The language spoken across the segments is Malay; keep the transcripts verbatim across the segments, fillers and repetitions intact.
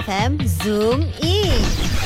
F M Zoom In.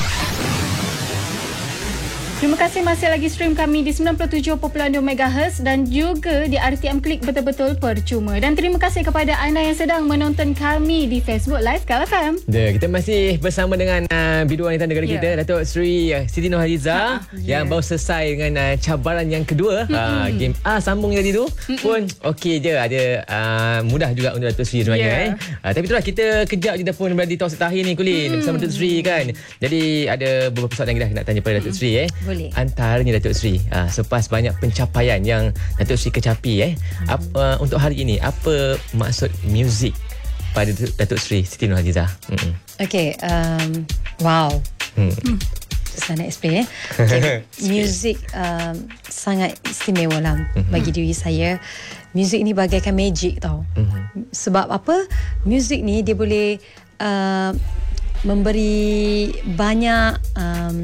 Terima kasih masih lagi stream kami di sembilan puluh tujuh perpuluhan dua megahertz dan juga di R T M Klik betul-betul percuma. Dan terima kasih kepada anda yang sedang menonton kami di Facebook Live Kal F M. Ya, kita masih bersama dengan uh, biduan wanita negara yeah. kita, Datuk Seri uh, Siti Nurhaliza, ha, yeah. yang baru selesai dengan uh, cabaran yang kedua. Mm-hmm. Uh, game A sambung tadi tu mm-hmm. pun okey je, ada uh, mudah juga untuk Datuk Seri sebenarnya. Yeah. Eh. Uh, tapi itulah, kita kejap je dah pun berada di tawasan terakhir ni Kulin, mm. bersama Datuk Seri kan. Jadi ada beberapa soalan yang dah nak tanya pada Datuk Seri eh. Boleh. Antaranya Datuk Seri, uh, selepas banyak pencapaian yang Datuk Seri kecapi eh, hmm. ap, uh, untuk hari ini, apa maksud muzik pada Datuk Seri Siti Nurhaliza? Hmm. Okay, um, wow. Hmm. Hmm. Saya nak explain eh. Okay. Muzik um, sangat istimewa lah hmm. bagi diri saya. Muzik ni bagaikan magic tau. Hmm. Sebab apa? Muzik ni dia boleh uh, memberi banyak um,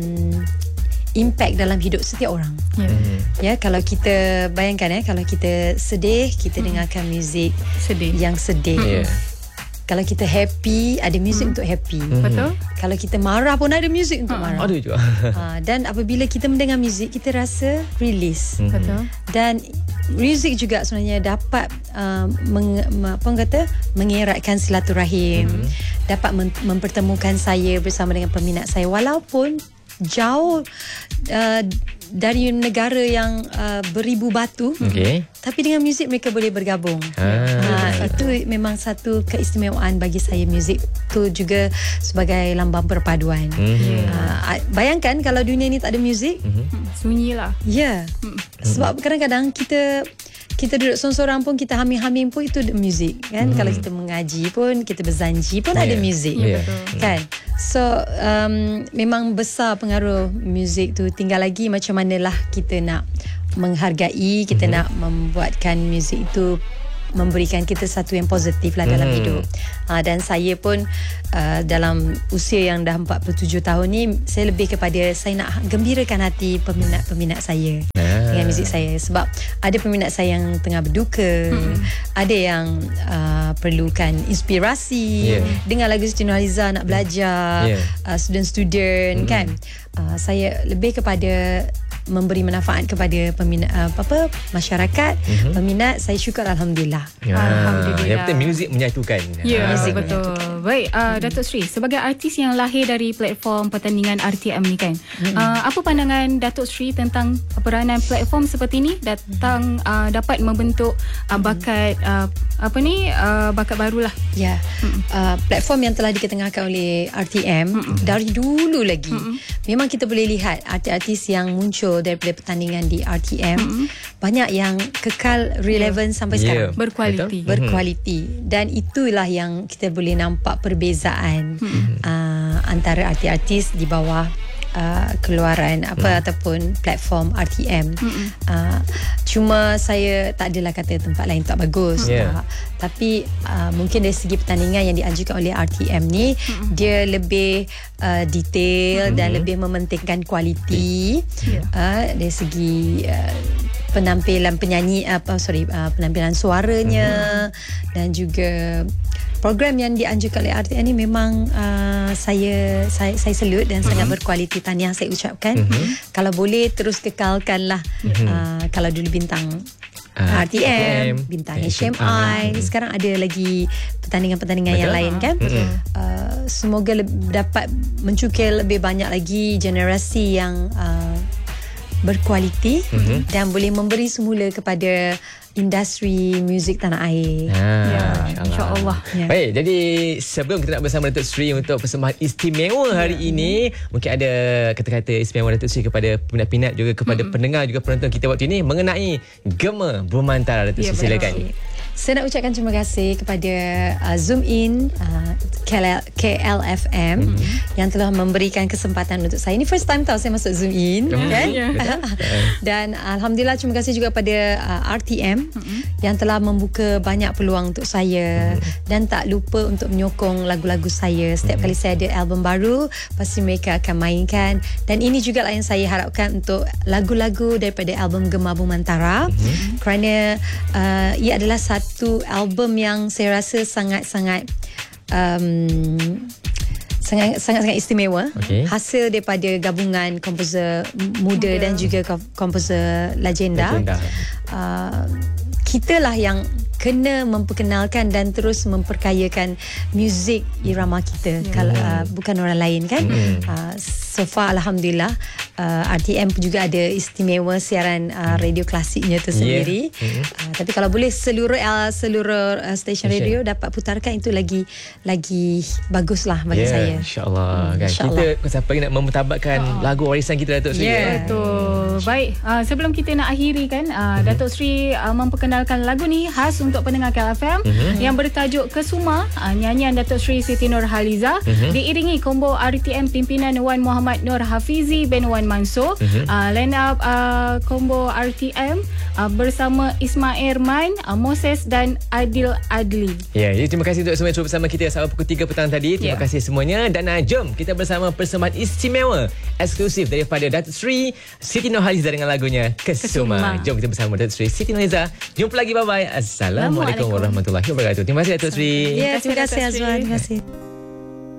impact dalam hidup setiap orang. Yeah. Mm. Ya, kalau kita bayangkan eh, kalau kita sedih, kita mm. dengarkan muzik sedih yang sedih. Yeah. Kalau kita happy, ada muzik mm. untuk happy. Mm. Betul. Kalau kita marah pun ada muzik untuk marah. Ada juga. Ha, dan apabila kita mendengar muzik, kita rasa release. Mm. Betul. Dan muzik juga sebenarnya dapat uh, meng, apa orang kata, mengeratkan silaturahim, mm. dapat mem- mempertemukan saya bersama dengan peminat saya walaupun jauh uh, dari negara yang uh, beribu batu, okay. tapi dengan muzik mereka boleh bergabung. Ah, uh, itu memang satu keistimewaan bagi saya. Muzik tu juga sebagai lambang perpaduan. Mm-hmm. Uh, bayangkan kalau dunia ni tak ada muzik, mm-hmm. sunyilah. Ya, yeah. mm-hmm. sebab kadang-kadang kita kita duduk sorang-sorang pun, kita haming-haming pun, itu muzik kan. Hmm. Kalau kita mengaji pun, kita berzanji pun, yeah. ada muzik, yeah. kan. So um, memang besar pengaruh muzik tu. Tinggal lagi macam manalah kita nak menghargai, kita hmm. nak membuatkan muzik itu memberikan kita satu yang positif lah dalam hmm. hidup. Ha, dan saya pun uh, dalam usia yang dah empat puluh tujuh tahun ni, saya lebih kepada saya nak gembirakan hati peminat-peminat saya ah. dengan muzik saya. Sebab ada peminat saya yang tengah berduka, hmm. ada yang uh, perlukan inspirasi, yeah. dengar lagu Siti Nurhaliza nak belajar, yeah. uh, student-student hmm. kan. Uh, saya lebih kepada memberi manfaat kepada peminat, uh, apa masyarakat, mm-hmm. peminat. Saya syukur, alhamdulillah. Ya, alhamdulillah. Yang penting muzik menyatukan. Ya, yeah, betul. Menyatukan. Baik, uh, Datuk Seri, sebagai artis yang lahir dari platform pertandingan R T M ni kan, mm-hmm. uh, apa pandangan Datuk Seri tentang peranan platform seperti ni datang mm-hmm. uh, dapat membentuk uh, bakat uh, apa ni uh, bakat barulah. Ya, yeah. mm-hmm. uh, platform yang telah diketengahkan oleh R T M mm-hmm. dari dulu lagi. Mm-hmm. Memang kita boleh lihat artis-artis yang muncul daripada pertandingan di R T M, mm-hmm. banyak yang kekal relevan yeah. sampai sekarang, yeah. berkualiti. Betul? Berkualiti. Dan itulah yang kita boleh nampak perbezaan mm-hmm. uh, antara artis-artis di bawah uh, keluaran apa mm. ataupun platform R T M. Mm-hmm. Uh, cuma saya tak adalah kata tempat lain tak bagus, yeah. uh, tapi uh, mungkin dari segi pertandingan yang dianjurkan oleh R T M ni, mm-hmm. dia lebih uh, detail mm-hmm. dan lebih mementingkan kualiti, yeah. uh, dari segi uh, penampilan penyanyi apa sorry uh, penampilan suaranya, mm-hmm. dan juga program yang dianjurkan oleh R T M ni memang uh, saya saya saya salute dan mm-hmm. sangat berkualiti. Tahniah saya ucapkan. Mm-hmm. Kalau boleh terus kekalkanlah. Mm-hmm. uh, kalau dulu bintang uh, R T M, bintang H M I, mm-hmm. sekarang ada lagi pertandingan-pertandingan yang lain kan. Mm-hmm. uh, semoga le- dapat mencukil lebih banyak lagi generasi yang uh, berkualiti, mm-hmm. dan boleh memberi semula kepada industri muzik tanah air. Ha, ya, insya-Allah. Ya. Baik, jadi sebelum kita nak bersama Datuk Seri untuk persembahan istimewa hari ya. ini, mungkin ada kata-kata istimewa Datuk Seri kepada peminat-peminat, juga kepada mm-hmm. pendengar, juga penonton kita waktu ini mengenai Gema Bumantara. Datuk Seri, ya, silakan. Saya nak ucapkan terima kasih kepada uh, Zoom In, uh, K L F M, mm-hmm. yang telah memberikan kesempatan untuk saya. Ini first time tahu saya masuk Zoom In, mm-hmm. kan? Yeah. Dan alhamdulillah, terima kasih juga pada uh, R T M, mm-hmm. yang telah membuka banyak peluang untuk saya, mm-hmm. dan tak lupa untuk menyokong lagu-lagu saya. Setiap mm-hmm. kali saya ada album baru, pasti mereka akan mainkan. Dan ini juga lah yang saya harapkan untuk lagu-lagu daripada album Gema Bumantara, mm-hmm. kerana uh, ia adalah satu album yang saya rasa sangat-sangat um, sangat sangat sangat istimewa. Okey. Hasil daripada gabungan komposer muda, Muda. dan juga kom- komposer legenda. Legenda. Uh, kita lah yang kena memperkenalkan dan terus memperkayakan muzik irama kita, yeah. Kalau uh, bukan orang lain kan. Mm. Uh, so far alhamdulillah uh, R T M juga ada istimewa siaran uh, radio klasiknya tu sendiri. Yeah. Mm. Uh, tapi kalau boleh seluruh uh, seluruh uh, stesen radio dapat putarkan, itu lagi lagi baguslah bagi yeah, saya. InsyaAllah hmm, kan. InsyaAllah. Kita siapa lagi nak memutabatkan oh. lagu warisan kita Datuk Sri. Yeah, betul. Baik, uh, sebelum kita nak akhiri kan, uh, mm-hmm. Datuk Sri uh, memperkenalkan lagu ni khas untuk pendengar K L F M mm-hmm. yang bertajuk Kesuma, uh, nyanyian Datuk Sri Siti Nurhaliza, mm-hmm. diiringi combo R T M pimpinan Wan Muhammad Nur Hafizi bin Wan Mansur, mm-hmm. uh, line up uh, combo R T M uh, bersama Ismail Man, uh, Moses dan Adil Adli. Ya, yeah, jadi terima kasih untuk semua yang bersama kita sampai pukul tiga petang tadi. Terima yeah. kasih semuanya, dan uh, jom kita bersama persembahan istimewa eksklusif daripada Datuk Sri Siti Nurhaliza dengan lagunya Kesuma. Kesuma. Jom kita bersama Datuk Sri Siti Nurhaliza. Jumpa lagi, bye bye. Assalamualaikum warahmatullahi wabarakatuh. Terima kasih Datuk Sri. Ya, terima kasih Azwan. Terima kasih.